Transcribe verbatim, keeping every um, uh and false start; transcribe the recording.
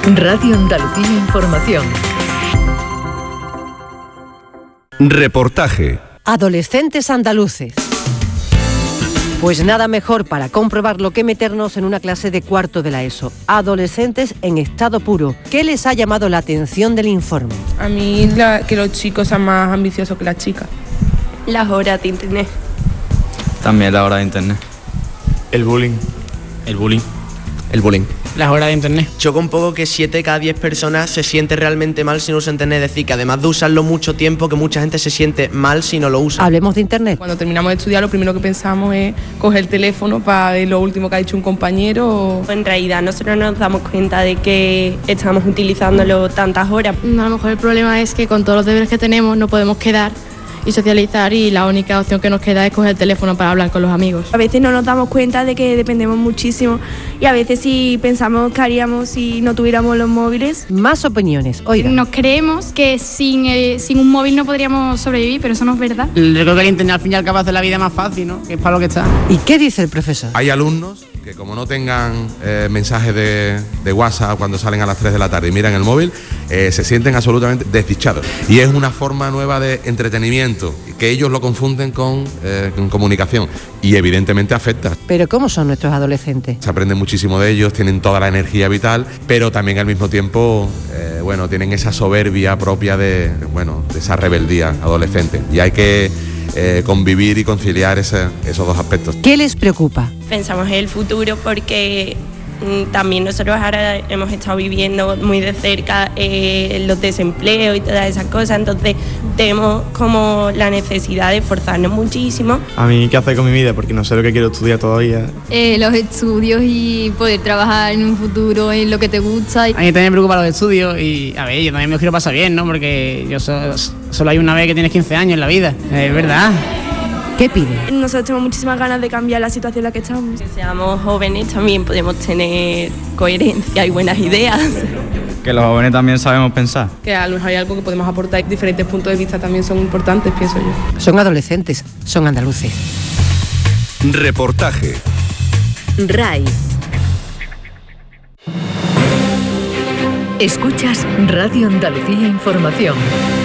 Radio Andalucía Información. Reportaje. Adolescentes andaluces. Pues nada mejor para comprobarlo que meternos en una clase de cuarto de la ESO. Adolescentes en estado puro. ¿Qué les ha llamado la atención del informe? A mí la, que los chicos sean más ambiciosos que las chicas. Las horas de internet. También las horas de internet. El bullying. El bullying. El bullying. Las horas de internet. Choca un poco que siete de cada diez personas se siente realmente mal si no usa internet. Es decir, que además de usarlo mucho tiempo, que mucha gente se siente mal si no lo usa. Hablemos de internet. Cuando terminamos de estudiar, lo primero que pensamos es coger el teléfono para ver lo último que ha dicho un compañero. En realidad, nosotros nos damos cuenta de que estamos utilizándolo tantas horas. A lo mejor el problema es que con todos los deberes que tenemos no podemos quedar y socializar, y la única opción que nos queda es coger el teléfono para hablar con los amigos. A veces no nos damos cuenta de que dependemos muchísimo, y a veces sí pensamos qué haríamos si no tuviéramos los móviles. Más opiniones, oiga. Nos creemos que sin, el, sin un móvil no podríamos sobrevivir, pero eso no es verdad. Yo creo que el internet al fin y al cabo hace la vida más fácil, ¿no? Que es para lo que está. ¿Y qué dice el profesor? Hay alumnos que como no tengan eh, mensajes de, de WhatsApp cuando salen a las tres de la tarde y miran el móvil, eh, se sienten absolutamente desdichados. Y es una forma nueva de entretenimiento, que ellos lo confunden con, eh, con comunicación, y evidentemente afecta. ¿Pero cómo son nuestros adolescentes? Se aprende muchísimo de ellos, tienen toda la energía vital, pero también al mismo tiempo, eh, bueno, tienen esa soberbia propia de, bueno, de esa rebeldía adolescente, y hay que eh, convivir y conciliar ese, esos dos aspectos. ¿Qué les preocupa? Pensamos en el futuro porque mm, también nosotros ahora hemos estado viviendo muy de cerca eh, los desempleos y todas esas cosas, entonces tenemos como la necesidad de esforzarnos muchísimo. A mí, ¿qué hacer con mi vida? Porque no sé lo que quiero estudiar todavía. Eh, los estudios y poder trabajar en un futuro en lo que te gusta. A mí también me preocupa los estudios y, a ver, yo también me quiero pasar bien, ¿no? Porque yo so, solo hay una vez que tienes quince años en la vida, es verdad. ¿Qué pide? Nosotros tenemos muchísimas ganas de cambiar la situación en la que estamos. Que seamos jóvenes también podemos tener coherencia y buenas ideas. Que los jóvenes también sabemos pensar. Que a lo mejor hay algo que podemos aportar, diferentes puntos de vista también son importantes, pienso yo. Son adolescentes, son andaluces. Reportaje. R A I. Escuchas Radio Andalucía Información.